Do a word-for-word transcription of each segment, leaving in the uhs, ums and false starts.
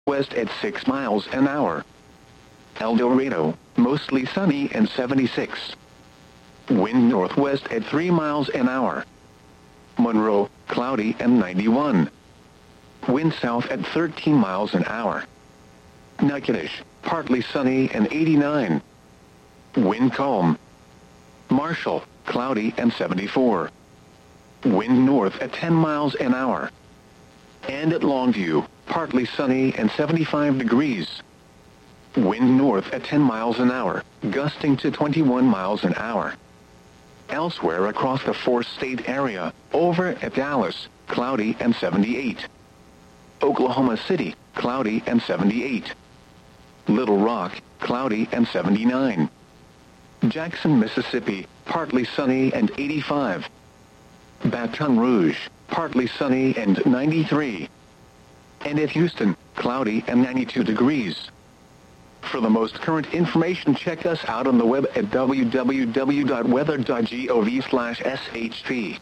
west at six miles an hour. El Dorado, mostly sunny and seventy-six. Wind northwest at three miles an hour. Monroe, cloudy and ninety-one. Wind south at thirteen miles an hour. Natchitoches, partly sunny and eighty-nine. Wind calm. Marshall, cloudy and seventy-four. Wind north at ten miles an hour. And at Longview, partly sunny and seventy-five degrees. Wind north at ten miles an hour, gusting to twenty-one miles an hour. Elsewhere across the four-state area, over at Dallas, cloudy and seventy-eight. Oklahoma City, cloudy and seventy-eight. Little Rock, cloudy and seventy-nine. Jackson, Mississippi, partly sunny and eighty-five. Baton Rouge, partly sunny and ninety-three. And at Houston, cloudy and ninety-two degrees. For the most current information, check us out on the web at w w w dot weather dot gov slash s h p.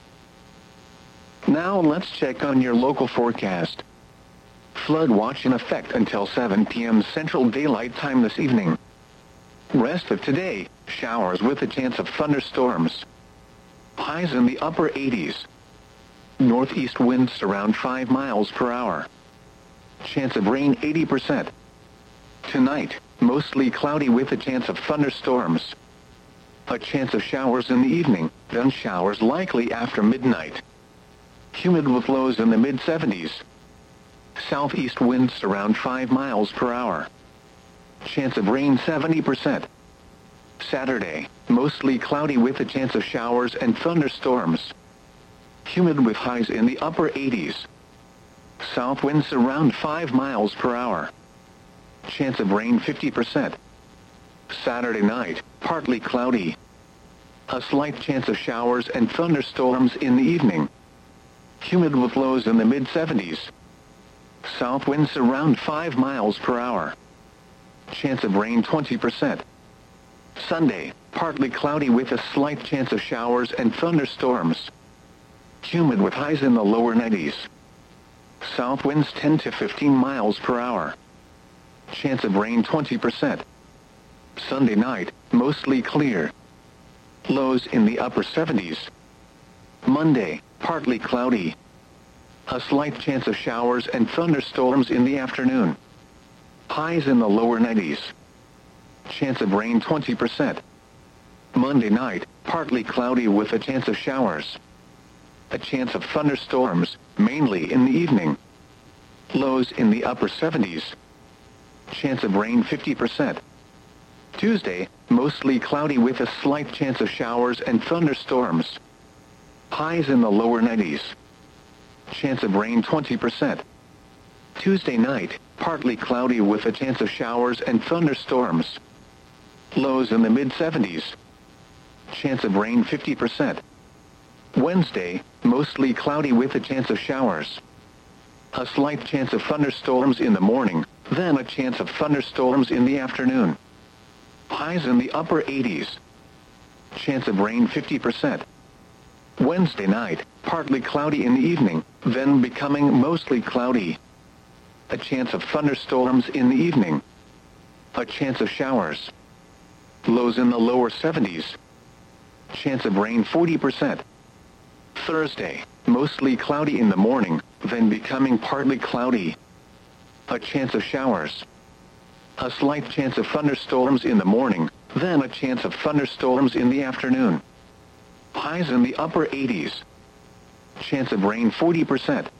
Now let's check on your local forecast. Flood watch in effect until seven p m Central Daylight Time this evening. Rest of today, showers with a chance of thunderstorms. Highs in the upper eighties. Northeast winds around five miles per hour. Chance of rain eighty percent. Tonight, mostly cloudy with a chance of thunderstorms. A chance of showers in the evening, then showers likely after midnight. Humid with lows in the mid seventies. Southeast winds around five miles per hour. Chance of rain seventy percent. Saturday, mostly cloudy with a chance of showers and thunderstorms. Humid with highs in the upper eighties. South winds around five miles per hour. Chance of rain fifty percent. Saturday night, partly cloudy. A slight chance of showers and thunderstorms in the evening. Humid with lows in the mid seventies. South winds around five miles per hour. Chance of rain twenty percent. Sunday, partly cloudy with a slight chance of showers and thunderstorms. Humid with highs in the lower nineties. South winds ten to fifteen miles per hour. Chance of rain twenty percent. Sunday night, mostly clear. Lows in the upper seventies. Monday, partly cloudy. A slight chance of showers and thunderstorms in the afternoon. Highs in the lower nineties. Chance of rain twenty percent. Monday night, partly cloudy with a chance of showers. A chance of thunderstorms, mainly in the evening. Lows in the upper seventies. Chance of rain fifty percent. Tuesday, mostly cloudy with a slight chance of showers and thunderstorms. Highs in the lower nineties. Chance of rain twenty percent. Tuesday night, partly cloudy with a chance of showers and thunderstorms. Lows in the mid seventies. Chance of rain fifty percent. Wednesday, mostly cloudy with a chance of showers. A slight chance of thunderstorms in the morning, then a chance of thunderstorms in the afternoon. Highs in the upper eighties. Chance of rain fifty percent. Wednesday night, partly cloudy in the evening, then becoming mostly cloudy. A chance of thunderstorms in the evening. A chance of showers. Lows in the lower seventies. Chance of rain forty percent. Thursday, mostly cloudy in the morning, then becoming partly cloudy. A chance of showers. A slight chance of thunderstorms in the morning, then a chance of thunderstorms in the afternoon. Highs in the upper eighties. Chance of rain forty percent.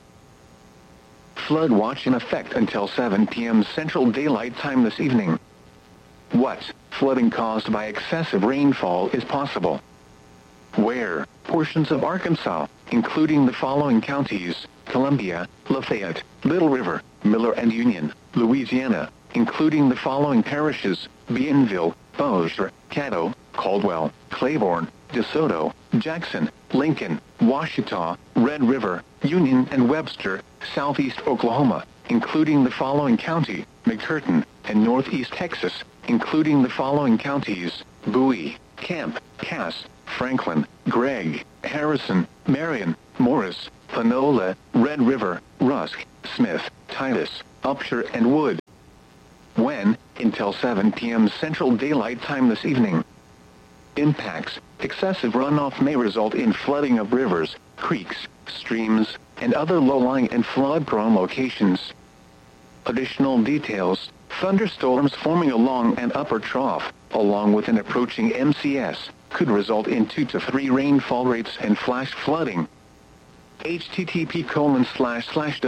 Flood watch in effect until seven p m Central Daylight Time this evening. What flooding caused by excessive rainfall is possible? Where portions of Arkansas, including the following counties: Columbia, Lafayette, Little River, Miller and Union; Louisiana, including the following parishes: Bienville, Bossier, Caddo, Caldwell, Claiborne, DeSoto, Jackson, Lincoln, Washita, Red River, Union and Webster; Southeast Oklahoma, including the following county: McCurtain; and Northeast Texas, including the following counties: Bowie, Camp, Cass, Franklin, Gregg, Harrison, Marion, Morris, Panola, Red River, Rusk, Smith, Titus, Upshur and Wood. When, until seven p m Central Daylight Time this evening. Impacts: excessive runoff may result in flooding of rivers, creeks, streams, and other low-lying and flood-prone locations. Additional details: thunderstorms forming along an upper trough, along with an approaching M C S, could result in two to three rainfall rates and flash flooding. http colon slash slash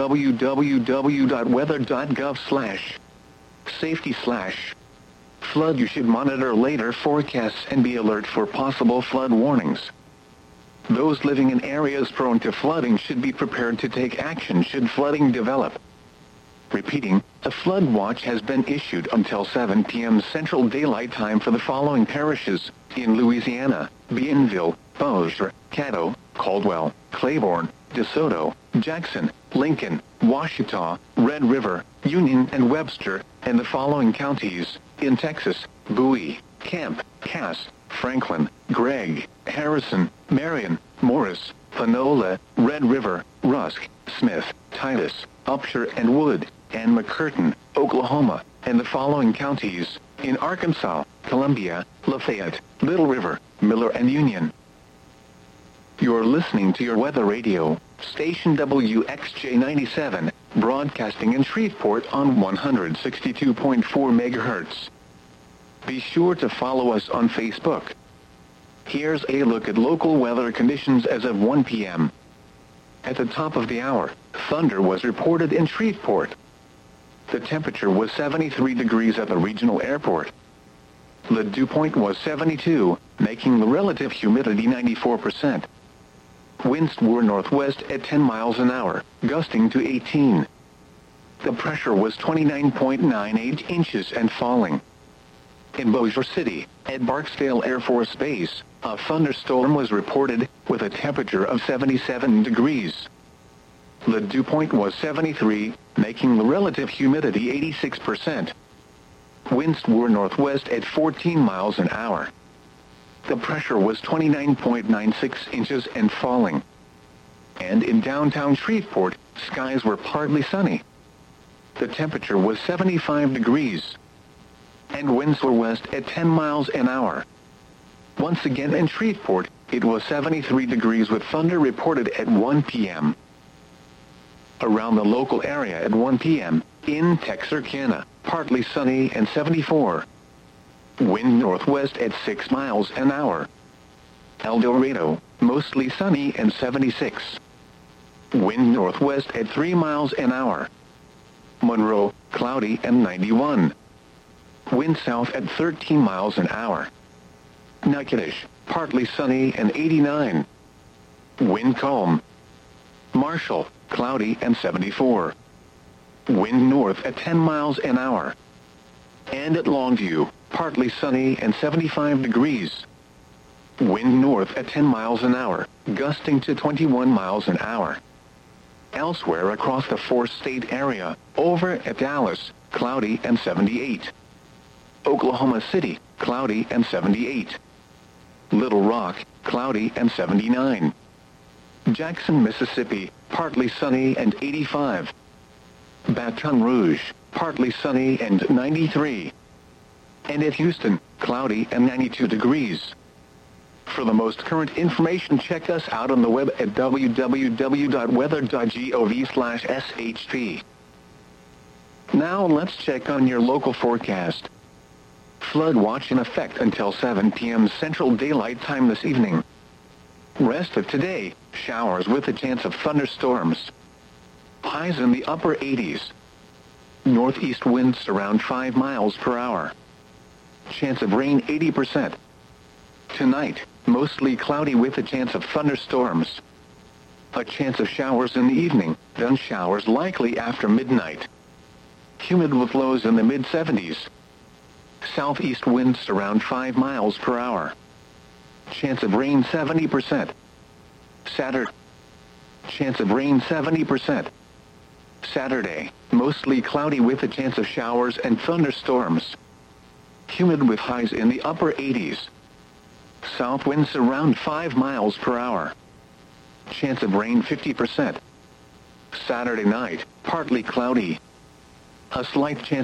www dot weather dot gov slash safety slash flood. You should monitor later forecasts and be alert for possible flood warnings. Those living in areas prone to flooding should be prepared to take action should flooding develop. Repeating, a flood watch has been issued until seven p m Central Daylight Time for the following parishes in Louisiana: Bienville, Bossier, Caddo, Caldwell, Claiborne, DeSoto, Jackson, Lincoln, Ouachita, Red River, Union and Webster, and the following counties in Texas: Bowie, Camp, Cass, Franklin, Gregg, Harrison, Marion, Morris, Panola, Red River, Rusk, Smith, Titus, Upshur and Wood, and McCurtain, Oklahoma, and the following counties in Arkansas: Columbia, Lafayette, Little River, Miller and Union. You're listening to your weather radio, station W X J ninety-seven, broadcasting in Shreveport on one hundred sixty-two point four megahertz. Be sure to follow us on Facebook. Here's a look at local weather conditions as of one p m At the top of the hour, thunder was reported in Shreveport. The temperature was seventy-three degrees at the regional airport. The dew point was seventy-two, making the relative humidity ninety-four percent. Winds were northwest at ten miles an hour, gusting to eighteen. The pressure was twenty-nine point nine eight inches and falling. In Bossier City, at Barksdale Air Force Base, a thunderstorm was reported, with a temperature of seventy-seven degrees. The dew point was seventy-three, making the relative humidity eighty-six percent. Winds were northwest at fourteen miles an hour. The pressure was twenty-nine point nine six inches and falling. And in downtown Shreveport, skies were partly sunny. The temperature was seventy-five degrees. And winds were west at ten miles an hour. Once again in Shreveport, it was seventy-three degrees with thunder reported at one p m Around the local area at one p m, in Texarkana, partly sunny and seventy-four. Wind northwest at six miles an hour. El Dorado, mostly sunny and seventy-six. Wind northwest at three miles an hour. Monroe, cloudy and ninety-one. Wind south at thirteen miles an hour. Natchitoches, partly sunny and eighty-nine. Wind calm. Marshall, cloudy and seventy-four. Wind north at ten miles an hour. And at Longview, partly sunny and seventy-five degrees. Wind north at ten miles an hour, gusting to twenty-one miles an hour. Elsewhere across the four-state area, over at Dallas, cloudy and seventy-eight. Oklahoma City, cloudy and seventy-eight. Little Rock, cloudy and seventy-nine. Jackson, Mississippi, partly sunny and eighty-five. Baton Rouge, partly sunny and ninety-three. And at Houston, cloudy and ninety-two degrees. For the most current information, check us out on the web at w w w dot weather dot gov slash s h p. Now let's check on your local forecast. Flood watch in effect until seven p m Central Daylight Time this evening. Rest of today, showers with a chance of thunderstorms. Highs in the upper eighties. Northeast winds around five miles per hour. Chance of rain eighty percent. Tonight, mostly cloudy with a chance of thunderstorms. A chance of showers in the evening, then showers likely after midnight. Humid with lows in the mid seventies. Southeast winds around five miles per hour. Chance of rain seventy percent. Saturday. Chance of rain seventy percent. Saturday, mostly cloudy with a chance of showers and thunderstorms. Humid with highs in the upper eighties. South winds around five miles per hour. Chance of rain fifty percent. Saturday night, partly cloudy. A slight chance